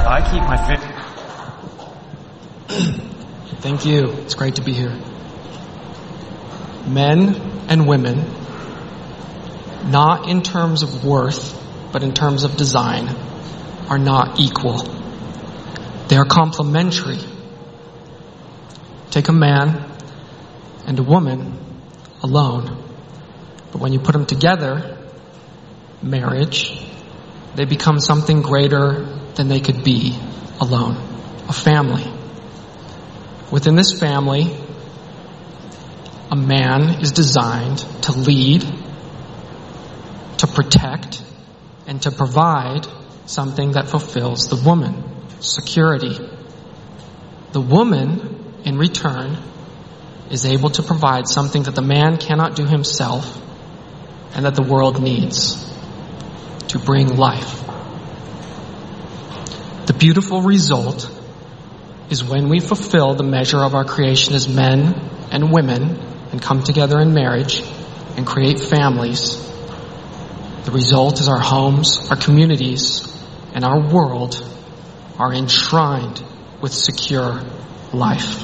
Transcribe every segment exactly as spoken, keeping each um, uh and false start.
I keep my fit. Thank you. It's great to be here. Men and women, not in terms of worth, but in terms of design, are not equal. They are complementary. Take a man and a woman alone, but when you put them together, marriage, they become something greater than they could be alone. A family. Within this family, a man is designed to lead, to protect, and to provide something that fulfills the woman. Security. The woman, in return, is able to provide something that the man cannot do himself and that the world needs. To bring life. The beautiful result is when we fulfill the measure of our creation as men and women and come together in marriage and create families. The result is our homes, our communities, and our world are enshrined with secure life.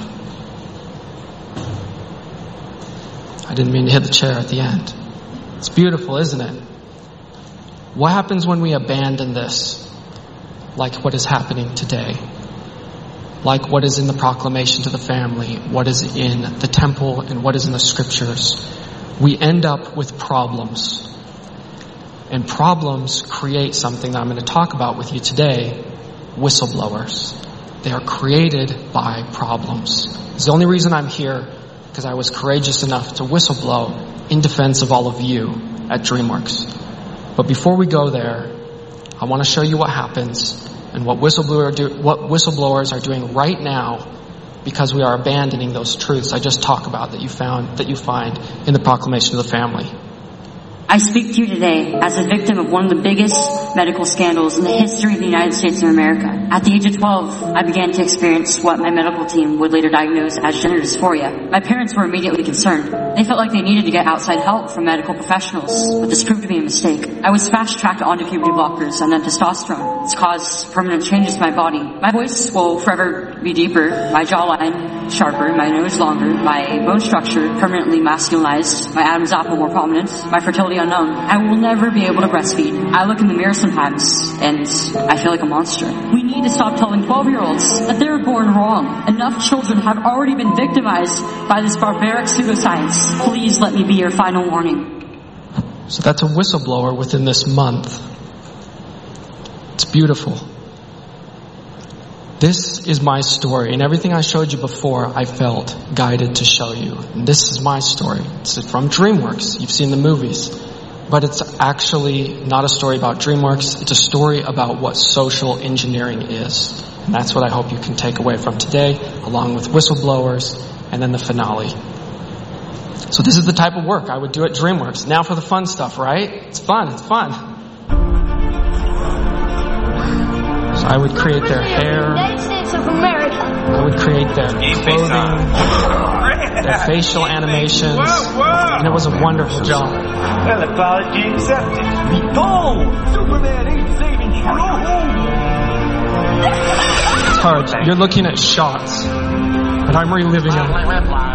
I didn't mean to hit the chair at the end. It's beautiful, isn't it? What happens when we abandon this? Like what is happening today? Like what is in the proclamation to the family? What is in the temple and what is in the scriptures? We end up with problems. And problems create something that I'm going to talk about with you today. Whistleblowers. They are created by problems. It's the only reason I'm here, because I was courageous enough to whistleblow in defense of all of you at DreamWorks. But before we go there, I want to show you what happens and what whistleblower do, what whistleblowers are doing right now because we are abandoning those truths I just talked about that you found that you find in the proclamation of the family. I speak to you today as a victim of one of the biggest medical scandals in the history of the United States of America. At the age of twelve, I began to experience what my medical team would later diagnose as gender dysphoria. My parents were immediately concerned. They felt like they needed to get outside help from medical professionals, but this proved to be a mistake. I was fast-tracked onto puberty blockers and then testosterone. It's caused permanent changes to my body. My voice will forever be deeper, my jawline sharper, my nose longer, my bone structure permanently masculinized, my Adam's apple more prominent, my fertility unknown. I will never be able to breastfeed. I look in the mirror sometimes and I feel like a monster. We need to stop telling twelve-year-olds that they were born wrong. Enough children have already been victimized by this barbaric pseudoscience. Please let me be your final warning. So that's a whistleblower within this month. It's beautiful. This is my story, and everything I showed you before, I felt guided to show you. And this is my story. It's from DreamWorks. You've seen the movies. But it's actually not a story about DreamWorks. It's a story about what social engineering is. And that's what I hope you can take away from today, along with whistleblowers, and then the finale. So this is the type of work I would do at DreamWorks. Now for the fun stuff, right? It's fun. It's fun. So I would create their hair. I would create their clothing, their facial animations, and it was a wonderful job. Well, apology accepted. Behold! Superman ain't saving you. It's hard. You're looking at shots, but I'm reliving them.